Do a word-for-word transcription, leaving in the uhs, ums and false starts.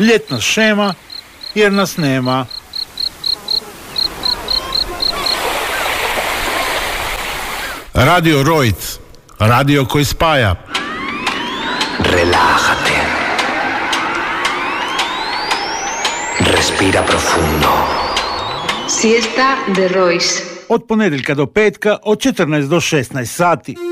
Ljetna šema, jer nas nema. Radio Rojc, radio koji spaja. Relájate. Respira profundo. Siesta de Royce. Od ponedjeljka do petka, od četrnaest do šesnaest sati.